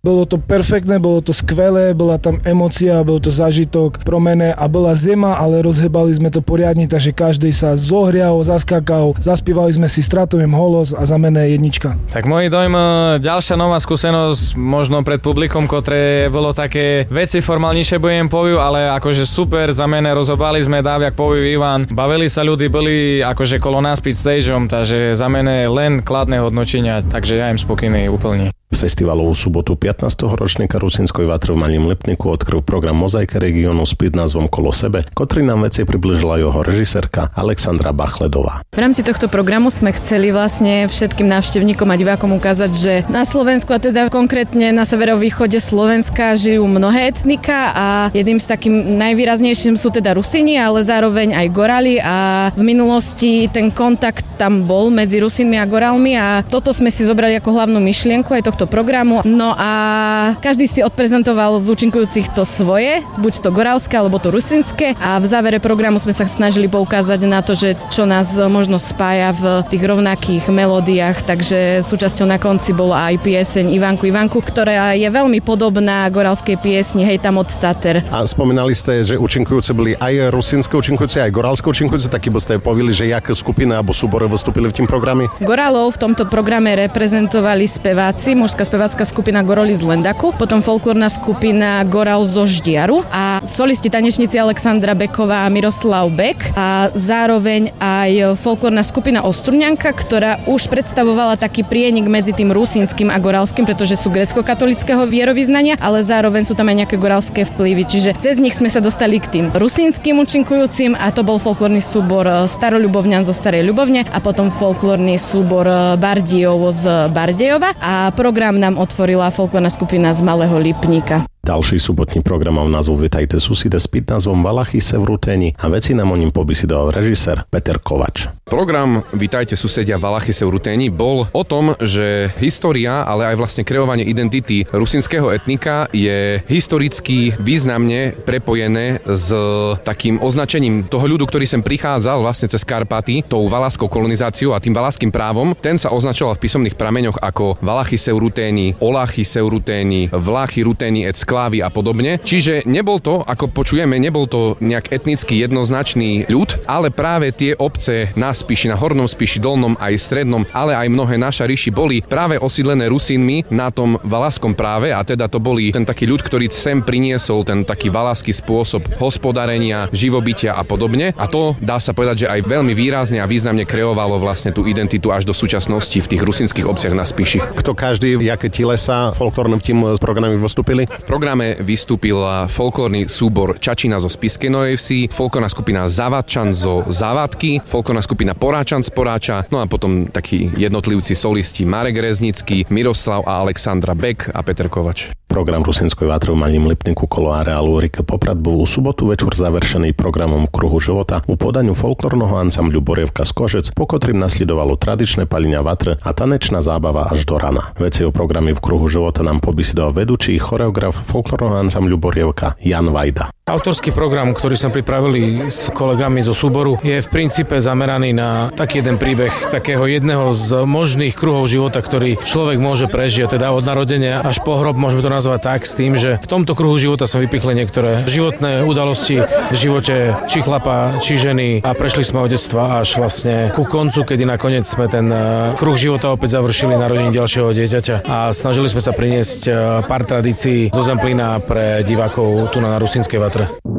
Bolo to perfektné, bolo to skvelé, bola tam emócia, bol to zážitok promené a bola zima, ale rozhebali sme to poriadne, takže každý sa zohrial, zaskakal, zaspívali sme si Stratovým Holos a za mene jednička. Tak môj dojem, ďalšia nová skúsenosť, možno pred publikom, ktoré bolo také veci formálnejšie budem poviem, ale akože super, za mene rozhobali sme Dáviak, poviem Ivan, bavili sa ľudí, boli akože kolo nás pit stageom, takže za mene len kladné hodnotenia, takže ja im spokojný úplne. Festivalovú sobotu 15. ročníka Rusínskej Vatry v Malým Lipníku odkryl program Mozaika regiónu s názvom Kolo sebe, ktorý nám veci približila jeho režisérka Alexandra Bachledová. V rámci tohto programu sme chceli vlastne všetkým návštevníkom a divákom ukázať, že na Slovensku a teda konkrétne na severovýchode Slovenska žijú mnohé etnika a jedným z takým najvýraznejším sú teda Rusíni, ale zároveň aj Gorali a v minulosti ten kontakt tam bol medzi Rusínmi a Goralmi a toto sme si zobrali ako hlavnú myšlienku aj tohto programu. No a každý si odprezentoval z účinkujúcich to svoje, buď to goralské alebo to rusínske a v závere programu sme sa snažili poukázať na to, že čo nás možno spája v tých rovnakých melódiách, takže súčasťou na konci bola aj pieseň Ivanku, ktorá je veľmi podobná goralskej piesni Hej tam od Tater. A spomínali ste, že účinkujúce boli aj rusínske účinkujúce, aj goralské účinkujúce, taký by ste povili, že jaké skupiny alebo súbory vystúpili v tým programe? Goralov v tomto programe reprezentovali speváci, mužská spevácka skupina Goroli z Lendaku, potom folklórna skupina Goral zo Ždiaru a solisti tanečníci Alexandra Beková a Miroslav Bek a zároveň aj folklórna skupina Ostrňanka, ktorá už predstavovala taký prienik medzi tým rusínskym a goralským, pretože sú grécko-katolického vierovyznania, ale zároveň sú tam aj nejaké goralské vplyvy, čiže cez nich sme sa dostali k tým rusínskym účinkujúcim a to bol folklórny súbor Staroľubovňan zo Starej Ľubovne a potom folklórny súbor Bardejov z Bardejova a program nám otvorila folklórna skupina z Malého Lipníka. Ďalší sobotný program mal názvu Vitajte suside s názvom Valachy se v Ruteni a veci nám o ním pobesidoval režisér Peter Kovač. Program Vitajte susedia Valachy se v Ruteni bol o tom, že história, ale aj vlastne kreovanie identity rusínskeho etnika je historicky významne prepojené s takým označením toho ľudu, ktorý sem prichádzal vlastne cez Karpaty, tou valáskou kolonizáciou a tým valaským právom. Ten sa označoval v písomných prameňoch ako Valachy se v Ruteni, Olachy se v Ruteni, Vláchy Ruteni et Sklávy a podobne. Čiže nebol to, ako počujeme, nebol to nejak etnicky jednoznačný ľud, ale práve tie obce na Spiši, na Hornom Spiši, Dolnom aj Strednom, ale aj mnohé naša ríši boli práve osídlené Rusínmi na tom valáskom práve a teda to boli ten taký ľud, ktorý sem priniesol ten taký valársky spôsob hospodárenia, živobytia a podobne. A to dá sa povedať, že aj veľmi výrazne a významne kreovalo vlastne tú identitu až do súčasnosti v tých rusínskych obciach na Spiši. Kto každý, jaké telesa folklórnym tým programy vystúpili? V programe vystúpil folklórny súbor Čačina zo Spišskej Novej Vsi, folklórna skupina Zavadčan zo Závadky, folklórna skupina Poráčan z Poráča, no a potom takí jednotlivci solisti Marek Reznický, Miroslav a Alexandra Bek a Peter Kovač. Program Rusínskej Vatry v Malým Lipníku kolo areálu Rike Poprad bol v sobotu večer završený programom Kruhu života u podaniu folklórneho ansambľu Borievka z Kožec, po ktorým nasledovalo tradičné palenia vatr a tanečná zábava až do rana. Veci o programe v Kruhu života nám pobesidoval vedúci choreograf folklórneho ansambľu Borievka Jan Vajda. Autorský program, ktorý sme pripravili s kolegami zo súboru, je v princípe zameraný na taký jeden príbeh takého jedného z možných kruhov života, ktorý človek môže prežiť, teda od narodenia až po hrob, môžeme to nazvať tak, s tým, že v tomto kruhu života sa vypichli niektoré životné udalosti v živote či chlapa, či ženy a prešli sme od detstva až vlastne ku koncu, kedy nakoniec sme ten kruh života opäť završili narodením ďalšieho dieťaťa a snažili sme sa priniesť pár tradícií zo Zemplína pre divákov tu na Rusínskej Vatre.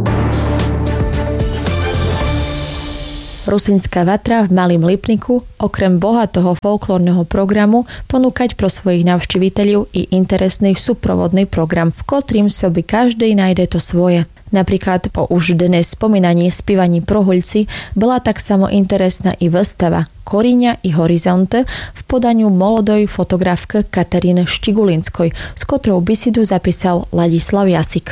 Rusínska Vatra v Malým Lipniku okrem bohatého folklórneho programu ponúkať pro svojich navšteviteľov i interesný súprovodný program, v ktorým sobi každý nájde to svoje. Napríklad po už dnes spomínaní spievaní Prohuľci bola tak samo interesná i výstava Koriňa i horizonte v podaniu molodoj fotografke Kataríny Štigulinskoj, s ktorou besidu zapísal Ladislav Jasik.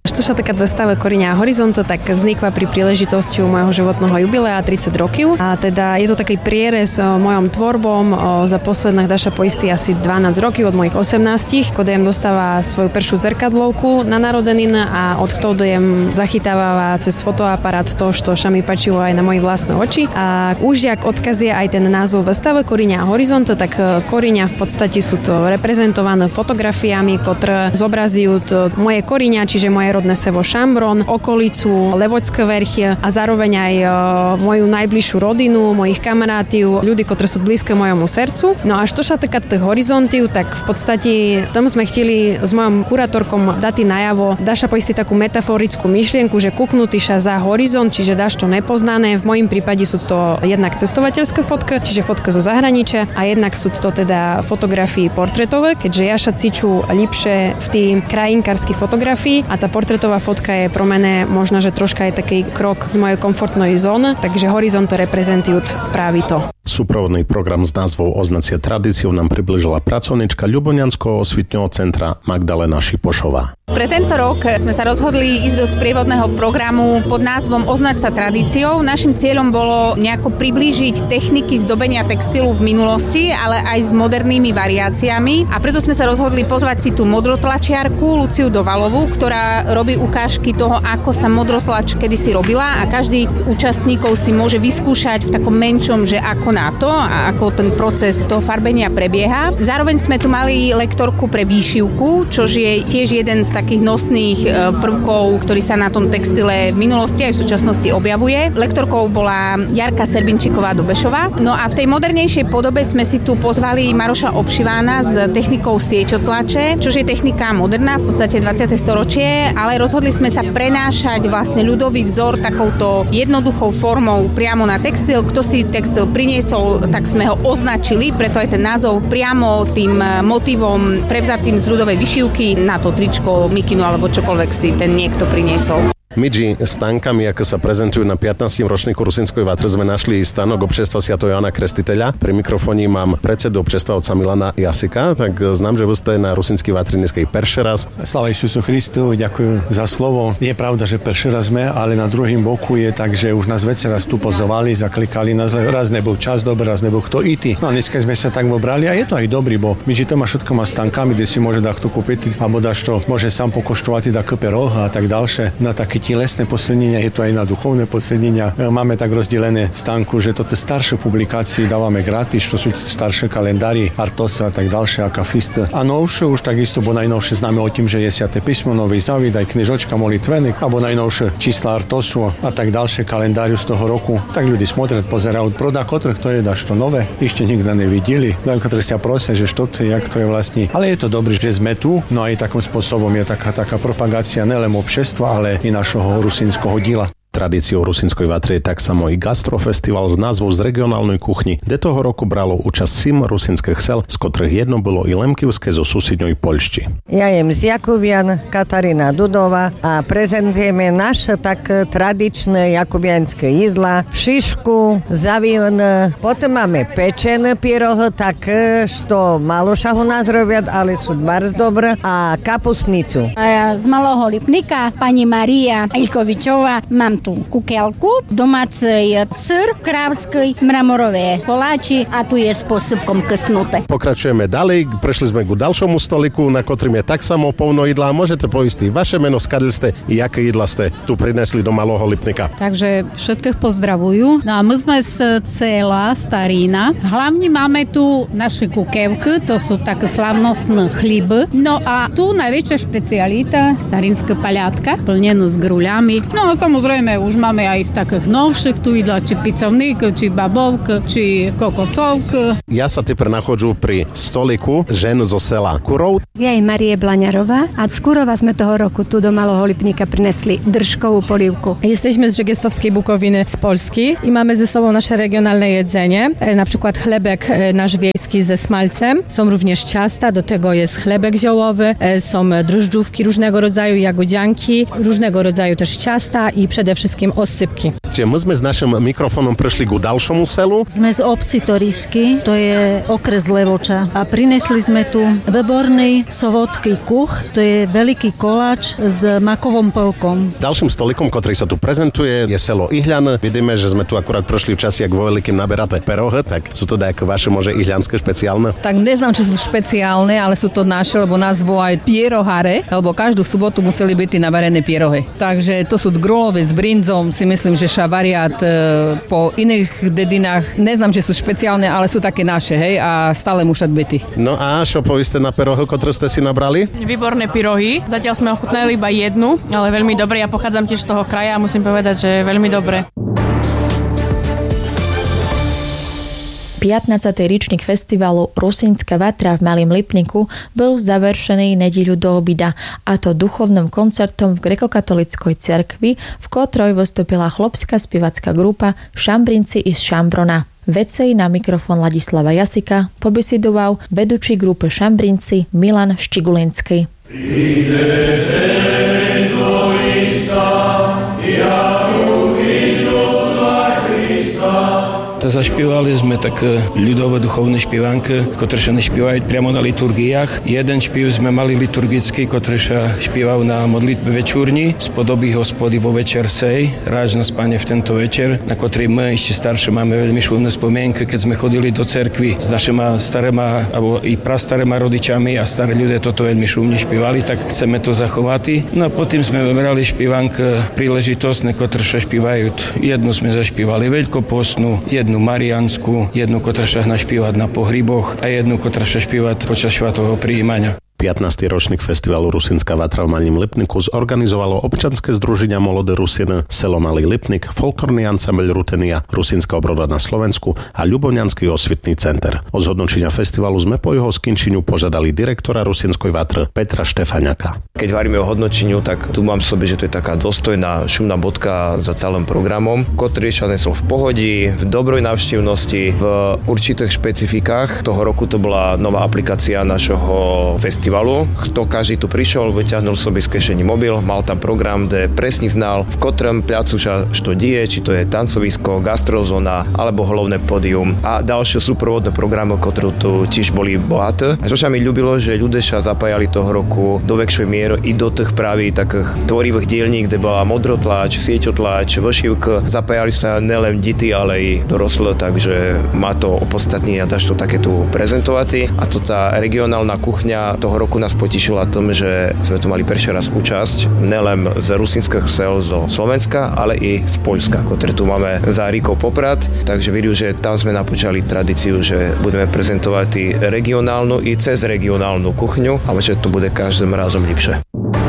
Što sa taká výstava Koriňa a horizont, tak vznikla pri príležitosti môjho životného jubilea 30 rokov. A teda je to taký prierez mojom tvorbom za posledných daša poistí asi 12 rokov od mojich 18, kedy dostáva svoju prvú zrkadlovku na narodeniny a od ktorého zachytáva cez fotoaparát to, čo sa mi páčilo aj na moje vlastné oči. A už jak odkazuje aj ten názov výstave Koriňa a horizont, tak Koriňa v podstate sú to reprezentované fotografiami, ktoré zobrazujú moje Koriňa, čiže moje rodné sevo Šambron, okolicu, Levočské vrchy a zároveň aj moju najbližšiu rodinu, mojich kamarátov, ľudí, ktorí sú blízke mojemu srdcu. No a čo sa týka tých horizontov, tak v podstate tam sme chceli s mojom kurátorkom dať najavo, dáša poistí takú metaforickú myšlienku, že kúknutý sa za horizont, čiže dáš to nepoznané. V mojom prípade sú to jednak cestovateľské fotky, čiže fotka zo zahraničia a jednak sú to teda fotografie portrétové, keďže ja sa cíču lepšie v tým krajinkárskej fotografii a tá portrétová fotka je pro mene možno, že troška je taký krok z mojej komfortnej zóny, takže horizont reprezentujú práve to. Súprovodný program s názvou Oznacie tradíciou nám približila pracovnička Ľuboňanského osvitného centra Magdalena Šipošová. Pre tento rok sme sa rozhodli ísť do sprievodného programu pod názvom Oznať sa tradíciou. Našim cieľom bolo nejako priblížiť techniky zdobenia textilu v minulosti, ale aj s modernými variáciami. A preto sme sa rozhodli pozvať si tú modrotlačiarku Luciu Dovalovú, ktorá robí ukážky toho, ako sa modrotlač kedysi robila a každý z účastníkov si môže vyskúšať v takom menšom, že ako na to a ako ten proces toho farbenia prebieha. Zároveň sme tu mali lektorku pre výšivku, čo je tiež jeden z takých nosných prvkov, ktorý sa na tom textile v minulosti aj v súčasnosti objavuje. Lektorkou bola Jarka Serbinčíková-Dobešová. No a v tej modernejšej podobe sme si tu pozvali Maroša Obšivána s technikou sieťotlače, čo je technika moderná, v podstate 20. storočie, ale rozhodli sme sa prenášať vlastne ľudový vzor takouto jednoduchou formou priamo na textil. Kto si textil priniesol, tak sme ho označili, preto aj ten názov priamo tým motivom prevzatým z ľudovej vyšívky na to tričko, mikinu alebo čokoľvek si ten niekto priniesol. Midži, s tankami, ako sa prezentujú na 15. ročníku Rusinskej vatre, sme našli stanok občestva Sv. Jana Krstiteľa. Pri mikrofóne mám predsedu občestva otca Milana Jasika, tak znám, že vy ste na Rusinskej vatre dneskej perší raz. Sláva Isusu Christu, ďakujem za slovo. Je pravda, že perší raz sme, ale na druhým boku je tak, že už nás veci raz tu pozvali, zaklikali nás, raz nebol čas dobrý, raz nebol kto íti. No a dneska sme sa tak obrali a je to aj dobrý, bo Midži to má všetko má s tankami, kde si môže dať to kúpiť, alebo dáš to, môže sám pokoštovať, dá kope roh a tak ďalšie. Na taký telesné posilnenia, je to aj na duchovné posilnenia. Máme tak rozdelené stánku, že toto staršie publikácie dávame gratis, to sú staršie kalendári Artosa a tak ďalšie, akafist. A novšie už takisto, bo najnovšie známe o tým, že je Sväté písmo, Nový závid, aj knižočka molitvenek, alebo najnovšie čísla Artosu a tak ďalšie kalendáriu z toho roku. Tak ľudí smotria, pozerajú, prodá kotrh, to je daš to nové, ešte nikdy nevideli. Len kotrh sa prosia, že što to je, jak to je vlastne. Ale je to dobré, že sme tu, no aj takým spôsobom je taká propagácia nielen občestva, ale i našho rusínskeho díla. Tradíciou Rusinskej vatre je tak samo i gastrofestival s názvou z regionálnej kuchni, kde toho roku bralo účasť 7 rusinských sel, z ktorých jedno bolo i lemkivské zo susednej Poľšti. Ja jem z Jakubian, Katarína Dudová a prezentujeme naše tak tradičné jakubianské jedla, šišku, zavín, potom máme pečené pyroh, tak što malo šahu nás robia, ale sú bardzo dobré, a kapustnicu. A ja z Malého Lipnika, pani Maria Ilkovičová, mám tu kukelku, domácej syr, krávskej, mramorové koláči a tu je spôsobkom kysnuté. Pokračujeme ďalej, prešli sme ku ďalšomu stoliku, na ktorým je tak samo plno jedla. Môžete poistiť vaše meno, skadli ste i aké jedla ste tu prinesli do Malého Lipnika. Takže všetkých pozdravujú. No a my sme z Cela Starína. Hlavne máme tu naše kukevky, to sú také slavnostné chliby. No a tu najväčšia špecialita, starínska paľatka, plnená s gruľami. No a samozrejme už máme aj z takých novších tu jedla, či picovník, či babovka, či kokosovka. Ja sa teper nachodžu pri stoliku žen zo sela Kurov. Ja je Marie Blaňarová a z Kurova sme toho roku tu do Malého Lipnika prinesli držkovú polievku. Jesteśmy z Żegestowskiej Bukowiny z Polski i mamy ze sobą nasze regionalne jedzenie, na przykład chlebek nasz wiejski ze smalcem, są również ciasta, do tego jest chlebek ziołowy, są drożdżówki różnego rodzaju, jagodzianki, różnego rodzaju też ciasta i przede wszystkim všetkým oscepky. Čiže my sme s našim mikrofónom prešli ku ďalšomu selu. Sme z obci Torisky, to je okres Levoča. A prinesli sme tu výborný sovodký kuch, to je veľký koláč s makovom pelkom. Ďalším stolikom, ktorý sa tu prezentuje, je selo Ihľan. Vidíme, že sme tu akurát prešli v časi, ak vo veľkým naberáte perohe, tak sú to nejaké vaše môže ihľanské špeciálne? Tak neznám, či sú špeciálne, ale sú to naše, lebo nás volajú pierohare, lebo každú sobotu museli byť nabarené pierohy. Takže to sú grolové s brinzom, si myslím, že variát po iných dedinách, neznám, že sú špeciálne, ale sú také naše, hej, a stále mušať byty. No a čo povíste na perohy, ktoré ste si nabrali? Výborné pyrohy, zatiaľ sme ochutnali iba jednu, ale veľmi dobre, ja pochádzam tiež z toho kraja a musím povedať, že je veľmi dobre. 15. ročník festivalu Rusínska Vatra v Malým Lipniku bol završený nedeľu do obida, a to duchovným koncertom v grekokatolíckej cerkvi, v ktorej vystúpila chlopská spevacká grupa Šambrinci iz Šambrona. Vecej na mikrofón Ladislava Jasika pobesidoval vedúci grupy Šambrinci Milan Štigulinský. Zaśpiewali sme také ľudové duchovné śpiewanky, ktoré sa nespievajú priamo na liturgiách. Jeden śpiew sme mali liturgický, ktorý sa śpiewał na modlitbe večúrni, z podoby Hospody vo večer sej, ráž na spanie v tento večer, na ktorý my ešte staršie máme veľmi šľúbne spomienky, keď sme chodili do cerkvy s našimi starými alebo i prastarými rodičami a starí ľudia toto veľmi šľúbne śpiewali, tak chceme to zachovať. No a potom sme vybrali śpiewanky príležitostné, ktoré sa śpievajú. Jednu sme zaśpiewali veľkopostnú, jednu mariánsku, jednu, ktorá sa našpívať na pohryboch a jednu, ktorá sa špívať počas svätého prijímania. 15. ročník festivalu Rusínska Vatra v Malým Lipniku zorganizovalo občanské združenia Molodé Rusiny, selo Malý Lipnik, folklórny ansambel Rutenia, Rusínska obroda na Slovensku a Ľubovňanský osvitný center. O zhodnotenia festivalu sme po jeho skončeniu požiadali direktora Rusínskej Vatry Petra Štefaniaka. Keď hovoríme o hodnoteniu, tak tu mám v sobe, že to je taká dôstojná šumná bodka za celým programom, ktorý sa nesol v pohodi, v dobrej návštevnosti, v určitých špecifikách. Toho roku to bola nová aplikácia našeho festivalu. Kto každý tu prišiel, vyťahnul sobie z kešení mobil, mal tam program, kde presne znal, v ktorom pľacu sa čo die, či to je tancovisko, gastrozóna alebo hlavné pódium a ďalšie súprovodné programy, ktoré tu tiež boli bohaté. A čo sa mi ľúbilo, že ľudia sa zapájali toho roku do väčšej miery i do tých práve takých tvorivých dielní, kde bola modrotlač, sieťotlač, vošivka. Zapájali sa nielen deti, ale i dorosle, takže má to opodstatnenie a dáš to takéto prezentovať. A to tá regionálna kuchňa toho roku nás potešila tom, že sme tu mali prvý raz účasť nielen z rusínskych sel zo Slovenska, ale i z Poľska, ktoré tu máme za Ríkou Poprad. Takže vidím, že tam sme napočali tradíciu, že budeme prezentovať i regionálnu i cez regionálnu kuchňu, ale že to bude každým razom lepšie.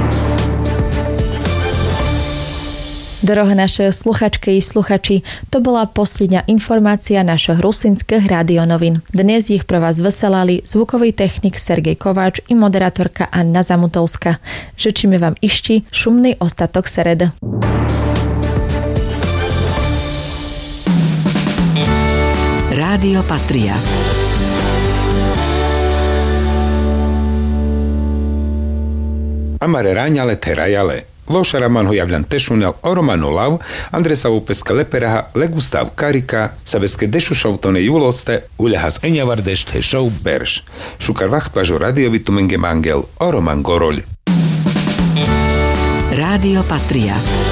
Drahé naše sluchačky i sluchači, to bola posledná informácia našich rusínskych radionovín. Dnes ich pre vás veselali zvukový technik Sergej Kováč i moderátorka Anna Zamutovská. Žečíme vám ešte šumný ostatok seredy. Rádio Patria. Amare raňale terajale. Lošaraman ho javljan tešunel Oromanolav, Andresa Upeska Leperaha, Legustav Karika, Saveske Dešušovtone Juloste, Uljahas Enjavardeš Tešov Berš. Šukar Vachtplažo radiovitu Menge Mangel, Oroman Gorolj. Rádio Patria.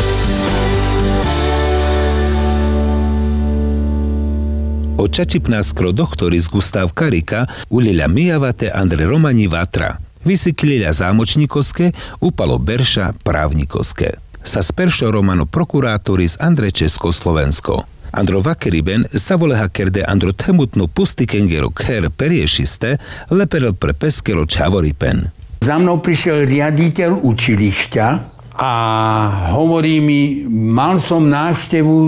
Očačipnáskro doktoris Gustav Karika, Ulila Mijavate Andre Romani Vatra. Vysiklilia zámočníkovské, upalo Berša právnikovské. Sa speršo romano prokurátoris Andre Československo. Andro Vakeriben sa voleha kerde Andro temutno pustikengero kher periešiste, leperel pre peskero čavoripen. Za mnou prišiel riaditeľ učilišťa a hovorí mi, mal som návštevu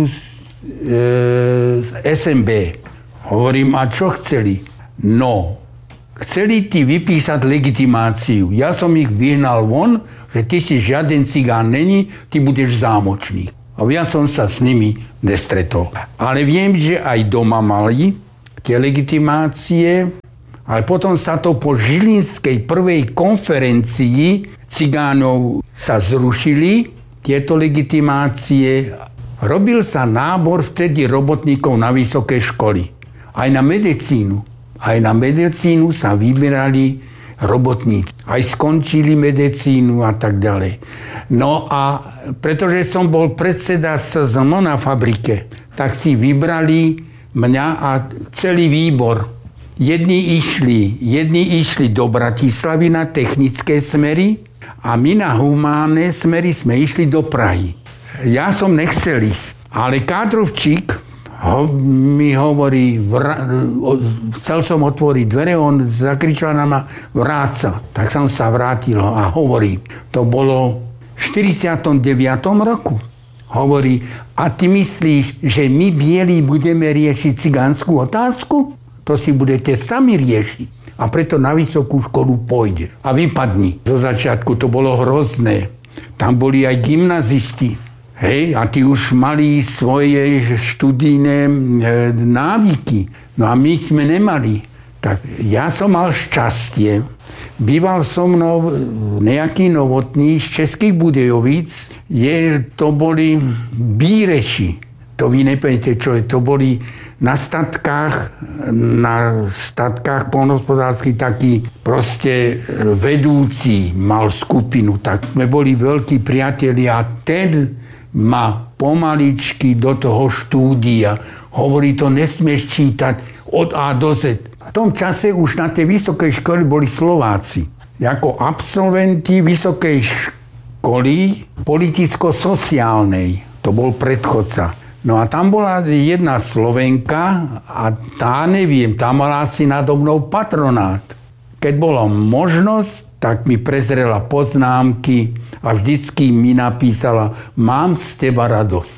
z SMB. Hovorím, a čo chceli? No, chceli ti vypísať legitimáciu. Ja som ich vyhnal von, že ty si žiaden cigán není, ty budeš zámočník. A viac som sa s nimi nestretol. Ale viem, že aj doma mali tie legitimácie, ale potom sa to po Žilinskej prvej konferencii cigánov sa zrušili tieto legitimácie. Robil sa nábor vtedy robotníkov na vysoké školy. Aj na medicínu. Aj na medicínu sa vyberali robotníci. Aj skončili medicínu a tak ďalej. No a pretože som bol predseda SZM na fabrike, tak si vybrali mňa a celý výbor. Jedni išli do Bratislavy na technické smery a my na humánne smery sme išli do Prahy. Ja som nechcel ísť, ale Kádrovčík mi hovorí, chcel som otvoriť dvere, on zakričal na ma, vráť sa. Tak som sa vrátil a hovorí, to bolo v 49. roku. Hovorí, a ty myslíš, že my bieli budeme riešiť cigánsku otázku? To si budete sami riešiť. A preto na vysokú školu pôjde. A vypadni. Zo začiatku to bolo hrozné. Tam boli aj gymnazisti. Hej, a tí už mali svoje študijné návyky. No a my sme nemali. Tak ja som mal šťastie. Býval so mnou nejaký Novotný z Českých Budějovic. To boli Bíreši. To vy neviete, čo je. To boli na statkách poľnohospodárskych taký proste vedúci mal skupinu. Tak sme boli veľkí priatelia a ten ma pomaličky do toho štúdia. Hovorí, to nesmieš čítať od A do Z. V tom čase už na tej vysokej škole boli Slováci. Ako absolventi vysokej školy politicko-sociálnej. To bol predchodca. No a tam bola jedna Slovenka a tá neviem, tá mala asi nado mnou patronát. Keď bola možnosť, tak mi prezrela poznámky a vždycky mi napísala, mám z teba radosť.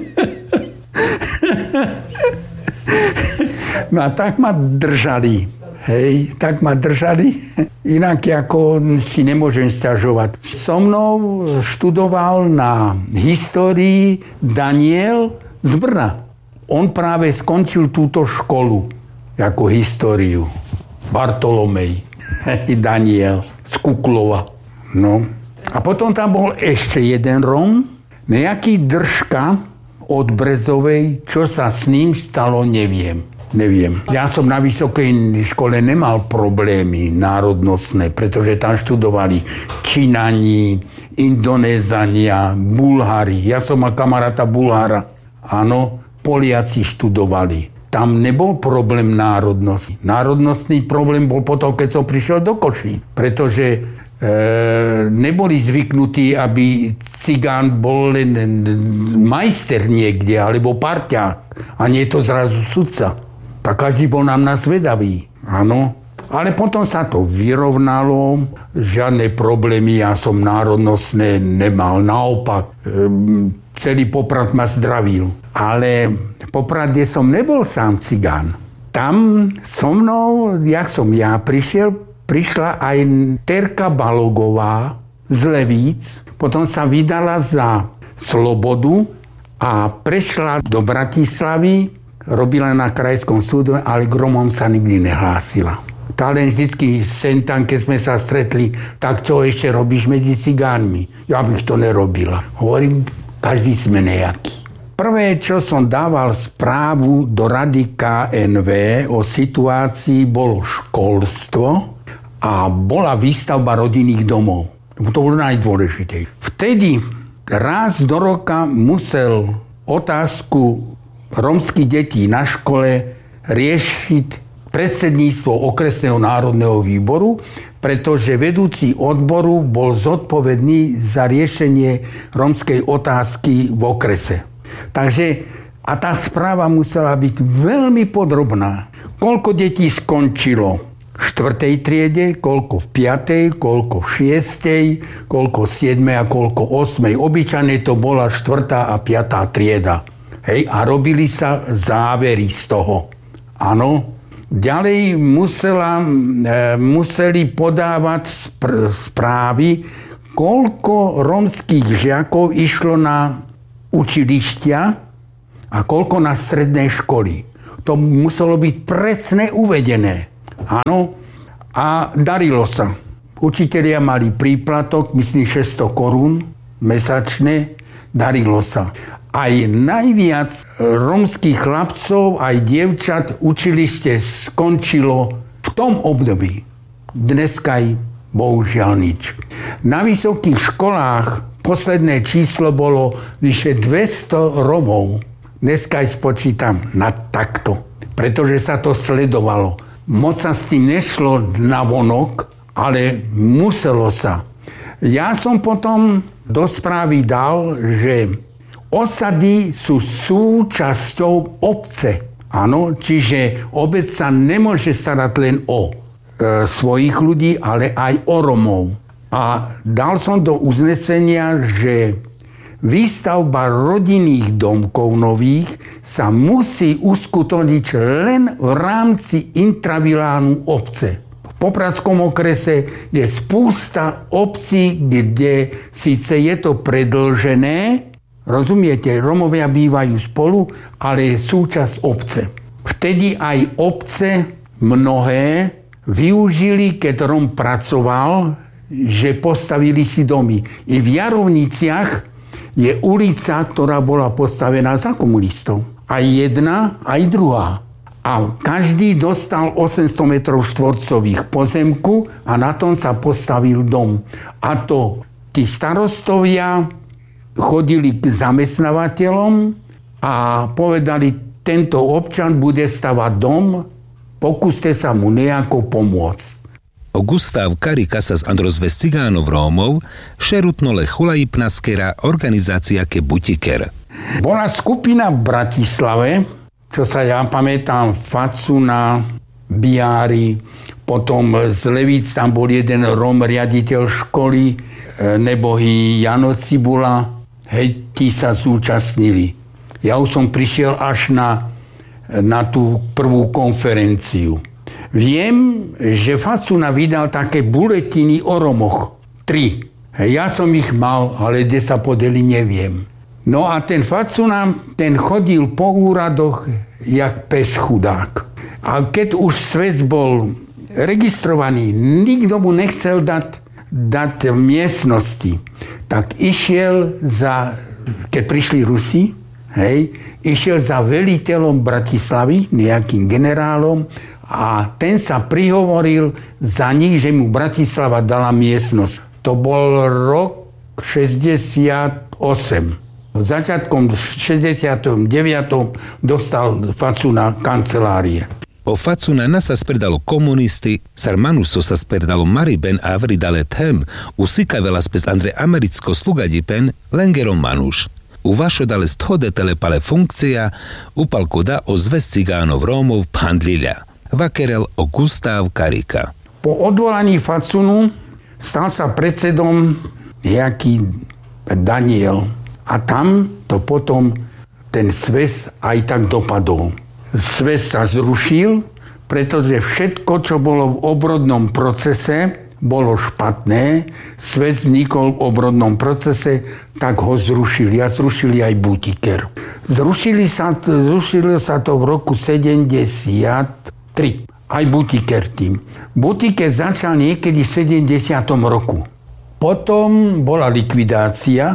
No a tak ma držali. Hej, tak ma držali. Inak ako si nemôžem sťažovať. So mnou študoval na histórii Daniel z Brna. On práve skončil túto školu ako históriu. Bartolomej. Hej, Daniel z Kuklova. No. A potom tam bol ešte jeden Rom, nejaký Držka od Brezovej, čo sa s ním stalo, neviem. Ja som na vysokej škole nemal problémy národnostné, pretože tam študovali Číňani, Indonézania, Bulhári. Ja som mal kamaráta Bulhára. Áno, Poliaci študovali. Tam nebol problém národnosti. Národnostný problém bol potom, keď som prišiel do Koší. Pretože neboli zvyknutí, aby cigán bol len majster niekde, alebo parťák. A nie je to zrazu sudca. Tak každý bol nám zvedavý. Áno. Ale potom sa to vyrovnalo. Žiadne problémy, ja som národnostné nemal. Naopak, celý Poprad ma zdravil. Ale v Poprade som nebol sám cigán. Tam so mnou, jak som ja prišla aj Terka Balogová z Levíc. Potom sa vydala za Slobodu a prešla do Bratislavy. Robila na krajskom súde, ale gromom sa nikdy nehlásila. Tá len vždycky sem tam, keď sme sa stretli, tak čo ešte robíš medzi cigánmi? Ja bych to nerobila. Hovorím, každý sme nejaký. Prvé, čo som dával správu do Rady KNV o situácii, bolo školstvo a bola výstavba rodinných domov. To bolo najdôležitejšie. Vtedy raz do roka musel otázku rómskych detí na škole riešiť predsedníctvo okresného národného výboru, pretože vedúci odboru bol zodpovedný za riešenie rómskej otázky v okrese. Takže a tá správa musela byť veľmi podrobná. Koľko detí skončilo v 4. triede, koľko v 5., koľko v 6., koľko v 7. a koľko v 8. Obyčajne to bola 4. a 5. trieda. Hej, a robili sa závery z toho. Áno. Ďalej museli podávať správy, koľko rómskych žiakov išlo na učilištia a koľko na stredné školy. To muselo byť presne uvedené. Áno. A darilo sa. Učitelia mali príplatok, myslím 600 korún mesačne. darilo sa. Aj najviac rómskych chlapcov, aj dievčat učilište skončilo v tom období. Dneska aj bohužiaľ nič. Na vysokých školách posledné číslo bolo vyše 200 Rómov. Dneska aj spočítam na takto, pretože sa to sledovalo. Moc sa s tým nešlo na vonok, ale muselo sa. Ja som potom do správy dal, že osady sú súčasťou obce. Áno, čiže obec sa nemôže starať len o svojich ľudí, ale aj o Romov. A dal som do uznesenia, že výstavba rodinných domkov nových sa musí uskutočniť len v rámci intravilánu obce. V Popradskom okrese je spústa obcí, kde síce je to predĺžené, rozumiete, Romovia bývajú spolu, ale je súčasť obce. Vtedy aj obce mnohé využili, keď Rom pracoval, že postavili si domy. I v Jarovniciach je ulica, ktorá bola postavená za komunistov. Aj jedna, aj druhá. A každý dostal 800 metrov štvorcových pozemku a na tom sa postavil dom. A to tí starostovia chodili k zamestnávateľom a povedali, tento občan bude stavať dom, pokúste sa mu nejako pomôcť. Gustav Karika sa z Androzves cigánov Rómov šerutnole chulajipnaskera organizácia ke Butiker. Bola skupina v Bratislave, čo sa ja pamätám, Facuna, Biári, potom z Levíc tam bol jeden Róm, riaditeľ školy, nebohý Jano Cibula, hej, tí sa zúčastnili. Ja už som prišiel až na tú prvú konferenciu. Viem, že Facuna vydal také buletiny o Romoch. 3. Ja som ich mal, ale kde sa podeli, neviem. No a ten Facuna, ten chodil po úradoch jak pes chudák. A keď už svet bol registrovaný, nikto mu nechcel dať miestnosti, tak išiel keď prišli Rusi, hej, išiel za veliteľom Bratislavy, nejakým generálom, a ten sa prihovoril za nich, že mu Bratislava dala miestnosť. To bol rok 68. Začiatkom 69. dostal Facuna kancelárie. O Facunana sa spredalo komunisti, Sarmanuso sa spredalo Mariben a Avridale Them, usikavela spes Andre Americko slugadipen Lengerom Manuš. U vašo dale sthode telepale funkcia, upalku da o zves cigánov Rómov Pandlilja. Vakerel o Gustav Karika. Po odvolaní Facunu stal sa predsedom nejaký Daniel. A tam to potom ten sväz aj tak dopadol. Sväz sa zrušil, pretože všetko, čo bolo v obrodnom procese, bolo špatné. Sväz vznikol v obrodnom procese, tak ho zrušili. A zrušili aj Butiker. Zrušilo sa to v roku 73. Aj Butiker tým. Butiker začal niekedy v 70. roku. Potom bola likvidácia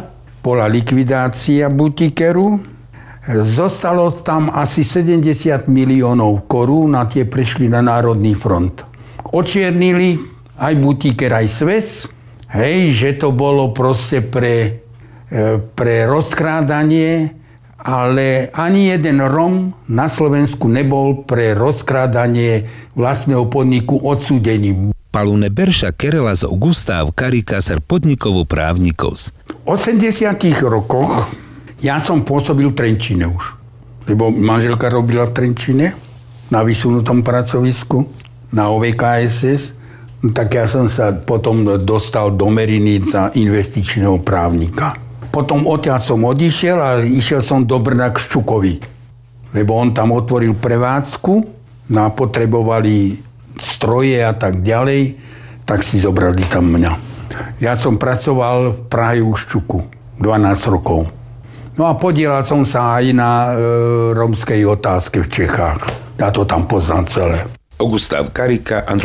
Butikeru. Zostalo tam asi 70 miliónov korún a tie prešli na Národný front. Očiernili aj Butiker, aj Sves. Hej, že to bolo proste pre rozkrádanie, ale ani jeden Rom na Slovensku nebol pre rozkrádanie vlastného podniku odsúdený. Palune Berša kerela z Gustav Karika ser podnikovo právnikos. V 80. rokoch ja som pôsobil v Trenčine už. Lebo manželka robila v Trenčine na vysunutom pracovisku, na OVKSS. Tak ja som sa potom dostal do Meriny za investičného právnika. Potom odtiaľ som odišiel a išiel som do Brna k Ščukovi. Lebo on tam otvoril prevádzku, a potrebovali stroje a tak ďalej, tak si zobrali tam mňa. Ja som pracoval v Prahe u Ščuku 12 rokov. No a podielal som sa aj na rómskej otázke v Čechách. Ja to tam poznám celé. Gustav Karika,